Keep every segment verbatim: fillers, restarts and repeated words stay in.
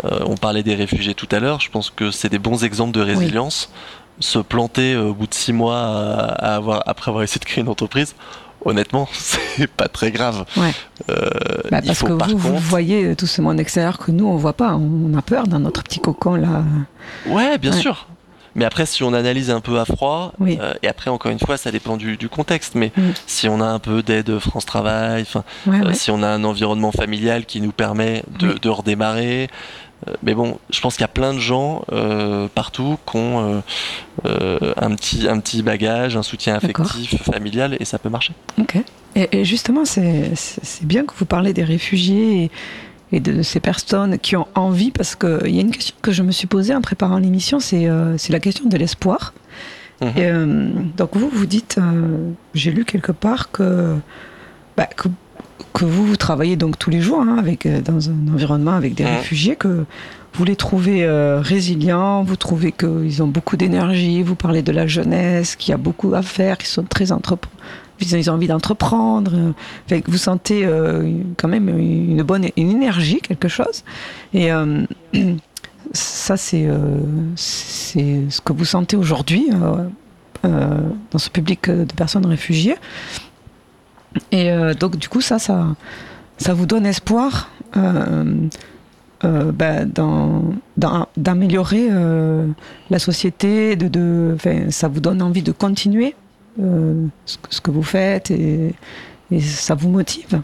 Euh, on parlait des réfugiés tout à l'heure, je pense que c'est des bons exemples de résilience. Oui. Se planter euh, au bout de six mois à, à avoir, après avoir essayé de créer une entreprise, honnêtement, c'est pas très grave. Ouais. Euh, bah parce faut, que par vous, contre... vous voyez tout ce monde extérieur que nous, on voit pas. On a peur dans notre petit cocon, là. Ouais, bien ouais. sûr. Mais après, si on analyse un peu à froid, oui. euh, et après, encore une fois, ça dépend du, du contexte, mais mm. si on a un peu d'aide France Travail, ouais, euh, ouais. si on a un environnement familial qui nous permet de, oui. de redémarrer, euh, mais bon, je pense qu'il y a plein de gens euh, partout qui ont euh, euh, un, petit, un petit bagage, un soutien affectif, D'accord. familial, et ça peut marcher. Ok. Et, et justement, c'est, c'est, c'est bien que vous parlez des réfugiés et et de ces personnes qui ont envie, parce qu'il y a une question que je me suis posée en préparant l'émission, c'est, euh, c'est la question de l'espoir. Mmh. Et, euh, donc vous, vous dites, euh, j'ai lu quelque part que, bah, que, que vous, vous travaillez donc tous les jours hein, avec, dans un environnement avec des mmh. réfugiés, que vous les trouvez euh, résilients, vous trouvez qu'ils ont beaucoup d'énergie, vous parlez de la jeunesse, qu'il y a beaucoup à faire, qu'ils sont très entrepreneurs. Ils ont envie d'entreprendre, fait que vous sentez euh, quand même une bonne une énergie, quelque chose. Et euh, ça, c'est, euh, c'est ce que vous sentez aujourd'hui euh, euh, dans ce public de personnes réfugiées. Et euh, donc, du coup, ça, ça, ça vous donne espoir euh, euh, ben, dans, dans, d'améliorer euh, la société, de, de, ça vous donne envie de continuer Euh, ce, que, ce que vous faites et, et ça vous motive?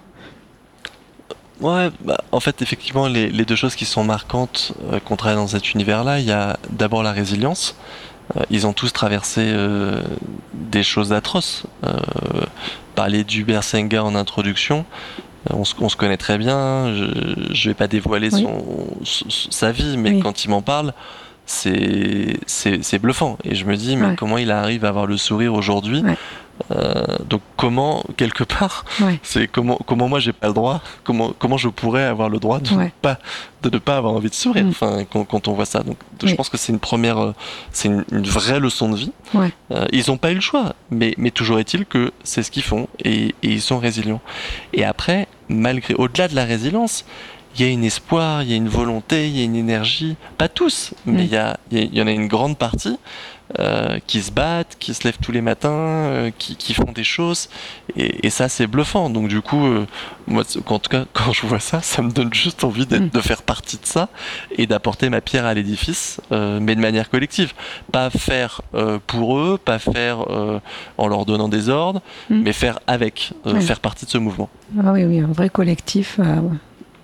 Ouais, bah, en fait, effectivement, les, les deux choses qui sont marquantes euh, qu'on travaille dans cet univers-là, il y a d'abord la résilience. Euh, ils ont tous traversé euh, des choses atroces. Euh, parler d'Hubert Senga en introduction, euh, on, se, on se connaît très bien. Je ne vais pas dévoiler oui. son, son, sa vie, mais oui. quand il m'en parle, C'est, c'est, c'est bluffant. Et je me dis, mais ouais. comment il arrive à avoir le sourire aujourd'hui ouais. euh, Donc comment, quelque part, ouais. c'est comment, comment moi j'ai pas le droit, comment, comment je pourrais avoir le droit de, ouais. ne, pas, de ne pas avoir envie de sourire mm. enfin, quand, quand on voit ça. Donc oui. je pense que c'est une première, c'est une, une vraie leçon de vie. Ouais. Euh, ils n'ont pas eu le choix, mais, mais toujours est-il que c'est ce qu'ils font et, et ils sont résilients. Et après, malgré, au-delà de la résilience, il y a un espoir, il y a une volonté, il y a une énergie, pas tous, mais il mmh. y, y, y en a une grande partie euh, qui se battent, qui se lèvent tous les matins, euh, qui, qui font des choses, et, et ça c'est bluffant. Donc du coup, euh, moi, en tout cas, quand je vois ça, ça me donne juste envie mmh. de faire partie de ça et d'apporter ma pierre à l'édifice, euh, mais de manière collective. Pas faire euh, pour eux, pas faire euh, en leur donnant des ordres, mmh. mais faire avec, euh, ouais. faire partie de ce mouvement. Ah oui, oui, un vrai collectif. Euh, ouais.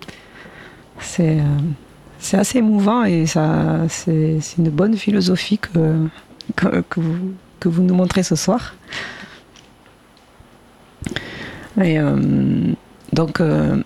C'est, euh, c'est assez émouvant et ça, c'est, c'est une bonne philosophie que, que, que, vous, que vous nous montrez ce soir. Et euh, donc, euh,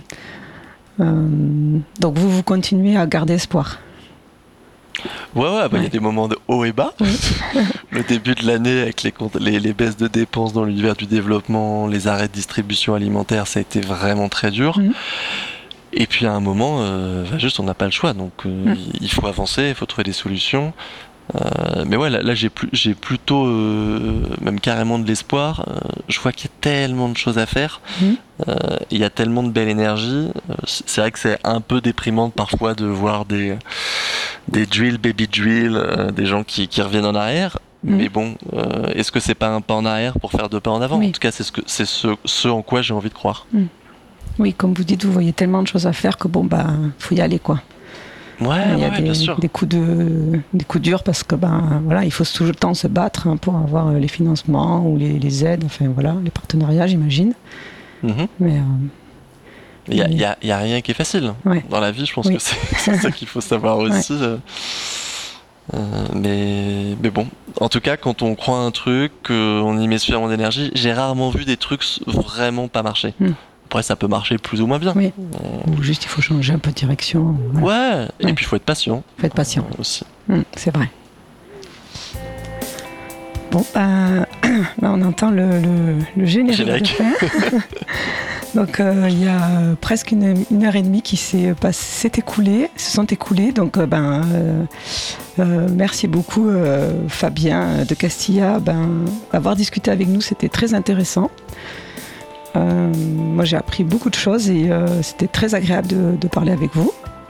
euh, donc vous, vous continuez à garder espoir. Ouais, ouais, bah, ouais. Y a des moments de haut et bas. Oui. Le début de l'année avec les, les, les baisses de dépenses dans l'univers du développement, les arrêts de distribution alimentaire, ça a été vraiment très dur. Mmh. Et puis à un moment, euh, bah juste on n'a pas le choix, donc euh, mmh. il faut avancer, il faut trouver des solutions. Euh, mais ouais, là, là j'ai, plus, j'ai plutôt, euh, même carrément de l'espoir. Euh, je vois qu'il y a tellement de choses à faire. Mmh. Euh, il y a tellement de belle énergie. Euh, c'est vrai que c'est un peu déprimant parfois de voir des, des drill, baby drill, euh, des gens qui, qui reviennent en arrière. Mmh. Mais bon, euh, est-ce que c'est pas un pas en arrière pour faire deux pas en avant ? Oui. En tout cas, c'est, ce, que, c'est ce, ce en quoi j'ai envie de croire. Mmh. Oui, comme vous dites, vous voyez tellement de choses à faire que bon, bah, faut y aller, quoi. Ouais, il y a ouais, des, bien sûr. des coups de, des coups durs parce que ben voilà, il faut tout le temps se battre hein, pour avoir les financements ou les, les aides, enfin voilà, les partenariats, j'imagine. Mm-hmm. Mais euh, il y a, mais... y a, y a rien qui est facile ouais. dans la vie. Je pense oui. que c'est, c'est ça qu'il faut savoir aussi. Ouais. Euh, mais, mais bon, en tout cas, quand on croit un truc, qu'on y met suffisamment d'énergie, j'ai rarement vu des trucs vraiment pas marcher. Mm. Après, ça peut marcher plus ou moins bien. Oui. Euh... Ou juste, il faut changer un peu de direction. Ouais, ouais. Et ouais. puis il faut être patient. Il faut être patient. Euh, aussi. Mmh, c'est vrai. Bon, ben, là, on entend le, le, le générique, générique. de fin. Donc, il euh, y a presque une, une heure et demie qui s'est, passe, s'est écoulée, se sont écoulées. Donc, euh, ben, euh, euh, merci beaucoup, euh, Fabien de Castilla, ben, d'avoir discuté avec nous. C'était très intéressant. Euh, moi j'ai appris beaucoup de choses et euh, c'était très agréable de, de parler avec vous.